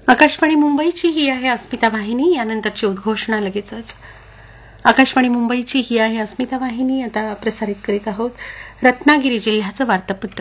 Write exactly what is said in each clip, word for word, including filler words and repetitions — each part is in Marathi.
आकाशवाणी मुंबईची ही आहे अस्मिता वाहिनी. यानंतरची उद्घोषणा लगेचच. आकाशवाणी मुंबईची ही आहे अस्मिता वाहिनी. आता प्रसारित करीत आहोत रत्नागिरी जिल्ह्याचं वार्तापत्र.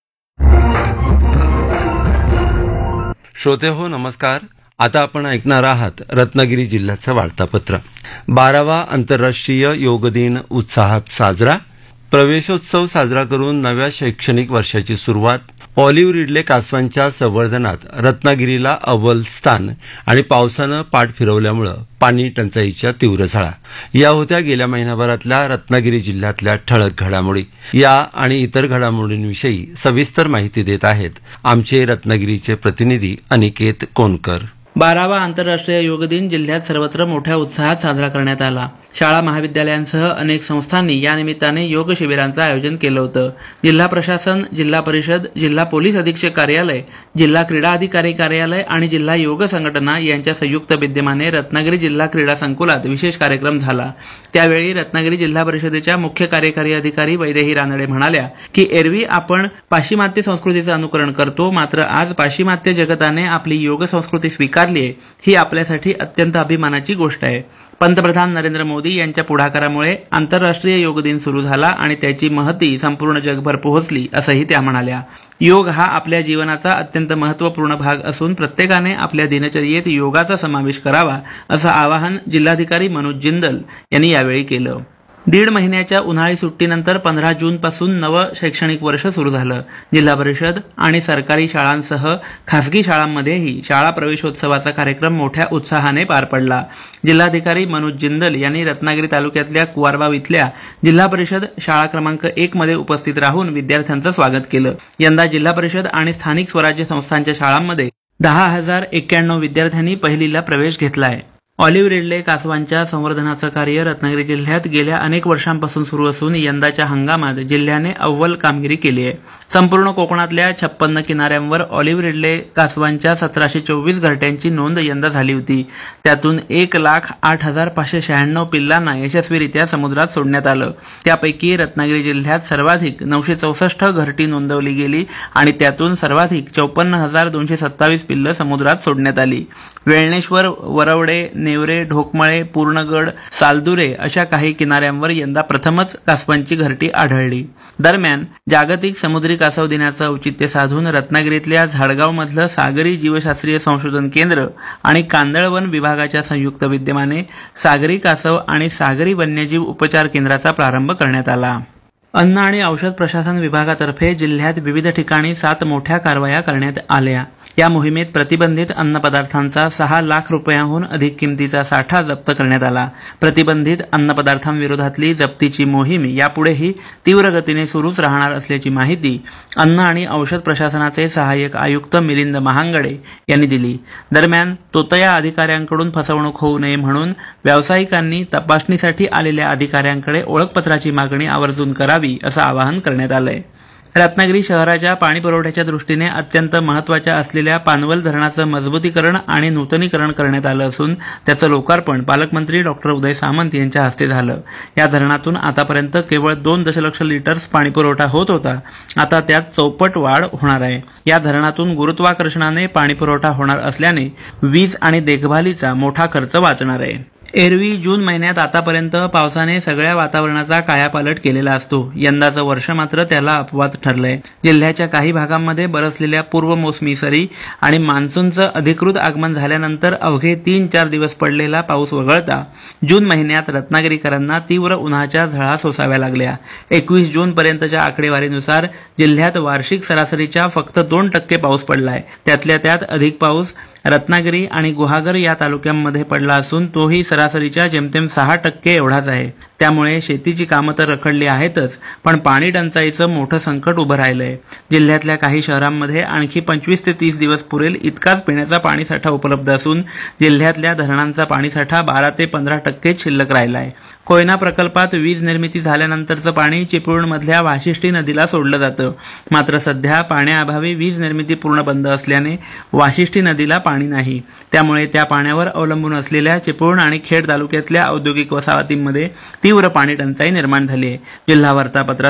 श्रोते हो नमस्कार. आता आपण ऐकणार आहात रत्नागिरी जिल्ह्याचं वार्तापत्र. बारावा आंतरराष्ट्रीय योग दिन उत्साहात साजरा. प्रवेशोत्सव साजरा करून नव्या शैक्षणिक वर्षाची सुरुवात. ऑलिव्ह रिडले कासवांच्या संवर्धनात रत्नागिरीला अव्वल स्थान आणि पावसानं पाठ फिरवल्यामुळं पाणी टंचाईच्या तीव्र झळा. या होत्या गेल्या महिनाभरातल्या रत्नागिरी जिल्ह्यातल्या ठळक घडामोडी. या आणि इतर घडामोडींविषयी सविस्तर माहिती देत आहेत आमचे रत्नागिरीचे प्रतिनिधी अनिकेत कोनकर. बारावा आंतरराष्ट्रीय योग दिन जिल्ह्यात सर्वत्र मोठ्या उत्साहात साजरा करण्यात आला. शाळा महाविद्यालयांसह अनेक संस्थांनी या निमित्ताने योग शिबिरांचं आयोजन केलं होतं. जिल्हा प्रशासन, जिल्हा परिषद, जिल्हा पोलीस अधीक्षक कार्यालय, जिल्हा क्रीडा अधिकारी कार्यालय आणि जिल्हा योग संघटना यांच्या संयुक्त विद्यमाने रत्नागिरी जिल्हा क्रीडा संकुलात विशेष कार्यक्रम झाला. त्यावेळी रत्नागिरी जिल्हा परिषदेच्या मुख्य कार्यकारी अधिकारी वैदेही रानडे म्हणाल्या की एरवी आपण पाश्चिमात्य संस्कृतीचं अनुकरण करतो, मात्र आज पाश्चिमात्य जगताने आपली योग संस्कृती स्वीकारली आहे. ही आपल्यासाठी अत्यंत अभिमानाची गोष्ट आहे. पंतप्रधान नरेंद्र मोदी यांच्या पुढाकारामुळे आंतरराष्ट्रीय योग दिन सुरू झाला आणि त्याची महती संपूर्ण जगभर पोहोचली, असंही त्या म्हणाल्या. योग हा आपल्या जीवनाचा अत्यंत महत्त्वपूर्ण भाग असून प्रत्येकाने आपल्या दिनचर्येत योगाचा समावेश करावा, असं आवाहन जिल्हाधिकारी मनोज जिंदल यांनी यावेळी केलं. दीड महिन्याच्या उन्हाळी सुट्टीनंतर पंधरा जून पासून नवं शैक्षणिक वर्ष सुरू झालं. जिल्हा परिषद आणि सरकारी शाळांसह खासगी शाळांमध्येही शाळा प्रवेशोत्सवाचा कार्यक्रम मोठ्या उत्साहाने पार पडला. जिल्हाधिकारी मनोज जिंदल यांनी रत्नागिरी तालुक्यातल्या कुवारबाव इथल्या जिल्हा परिषद शाळा क्रमांक एक मध्ये उपस्थित राहून विद्यार्थ्यांचं स्वागत केलं. यंदा जिल्हा परिषद आणि स्थानिक स्वराज्य संस्थांच्या शाळांमध्ये दहा हजार एक्क्याण्णव विद्यार्थ्यांनी पहिलीला प्रवेश घेतलाय. ऑलिव्ह रिडले कासवांच्या संवर्धनाचं कार्य रत्नागिरी जिल्ह्यात गेल्या अनेक वर्षांपासून सुरू असून यंदाच्या हंगामात जिल्ह्याने अव्वल कामगिरी केली आहे. संपूर्ण कोकणातल्या छप्पन्न किनाऱ्यांवर ऑलिव्ह रिडले कासवांच्या सतराशे चोवीस घरट्यांची नोंद यंदा झाली होती. त्यातून एक लाख आठ हजार पाचशे शहाण्णव पिल्लांना यशस्वीरित्या समुद्रात सोडण्यात आलं. त्यापैकी रत्नागिरी जिल्ह्यात सर्वाधिक नऊशे चौसष्ट घरटी नोंदवली गेली आणि त्यातून सर्वाधिक चौपन्न हजार दोनशे सत्तावीस पिल्लं समुद्रात सोडण्यात आली. वेळणेश्वर, वरवडे, नेवरे, ढोकमळे, पूर्णगड, सालदुरे अशा काही किनाऱ्यांवर यंदा प्रथमच कासवांची घरटी आढळली. दरम्यान जागतिक समुद्री कासव दिनाचं औचित्य साधून रत्नागिरीतल्या झाडगाव मधलं सागरी जीवशास्त्रीय संशोधन केंद्र आणि कांदळवन विभागाच्या संयुक्त विद्यमाने सागरी कासव आणि सागरी वन्यजीव उपचार केंद्राचा प्रारंभ करण्यात आला. अन्न आणि औषध प्रशासन विभागातर्फे जिल्ह्यात विविध ठिकाणी सात मोठ्या कारवाया करण्यात आल्या. या मोहिमेत प्रतिबंधित अन्नपदार्थांचा सहा लाख रुपयांहून अधिक किमतीचा साठा जप्त करण्यात आला. प्रतिबंधित अन्नपदार्थांविरोधातली जप्तीची मोहीम यापुढेही तीव्र गतीने सुरूच राहणार असल्याची माहिती अन्न आणि औषध प्रशासनाचे सहाय्यक आयुक्त मिलिंद महांगडे यांनी दिली. दरम्यान तोतया अधिकाऱ्यांकडून फसवणूक होऊ नये म्हणून व्यावसायिकांनी तपासणीसाठी आलेल्या अधिकाऱ्यांकडे ओळखपत्राची मागणी आवर्जून करावी असं आवाहन करण्यात आलंय. रत्नागिरी शहराच्या पाणी पुरवठ्याच्या दृष्टीने अत्यंत महत्त्वाच्या असलेल्या पानवल धरणाचं मजबूतीकरण आणि नूतनीकरण करण्यात आलं असून त्याचं लोकार्पण पालकमंत्री डॉक्टर उदय सामंत यांच्या हस्ते झालं. या धरणातून आतापर्यंत केवळ दोन दशलक्ष लिटर्स पाणीपुरवठा होत होता. आता त्यात चौपट वाढ होणार आहे. या धरणातून गुरुत्वाकर्षणाने पाणीपुरवठा होणार असल्याने वीज आणि देखभालीचा मोठा खर्च वाचणार आहे. एरवी जून महिन्यात आतापर्यंत पावसाने सगळ्या वातावरणाचा कायापालट केलेला असतो. यंदाचं वर्ष मात्र त्याला अपवाद ठरलंय. जिल्ह्याच्या काही भागांमध्ये बरसलेल्या पूर्व मोसमी सरी आणि मान्सूनचं अधिकृत आगमन झाल्यानंतर अवघे तीन चार दिवस पडलेला पाऊस वगळता जून महिन्यात रत्नागिरीकरांना तीव्र उन्हाच्या झळा सोसाव्या लागल्या. एकवीस जून पर्यंतच्या आकडेवारीनुसार जिल्ह्यात वार्षिक सरासरीच्या फक्त दोन टक्के पाऊस पडलाय. त्यातल्या त्यात अधिक पाऊस रत्नागिरी आणि गुहागर या तालुक्यांमध्ये पडला असून तोही सरासरीच्या जेमतेम सहा टक्के एवढाच आहे. त्यामुळे शेतीची कामं तर रखडली आहेतच, पण पाणी टंचाईचं मोठं संकट उभं राहिलंय. जिल्ह्यातल्या काही शहरांमध्ये आणखी पंचवीस ते तीस दिवस पुरेल इतकाच पिण्याचा पाणीसाठा उपलब्ध असून जिल्ह्यातल्या धरणांचा पाणीसाठा बारा ते पंधरा टक्केच शिल्लक राहिलाय. कोयना प्रकल्पात वीज निर्मिती झाल्यानंतरचं पाणी चिपळूणमधल्या वाशिष्ठी नदीला सोडलं जातं. मात्र सध्या पाण्याअभावी वीज निर्मिती पूर्ण बंद असल्याने वाशिष्ठी नदीला पाणी नाही. त्यामुळे त्या पाण्यावर अवलंबून असलेल्या चिपळूण आणि खेड तालुक्यातल्या औद्योगिक वसाहतींमध्ये तीव्र पाणी टंचाई निर्माण झाली आहे. जिल्हा वार्तापत्रात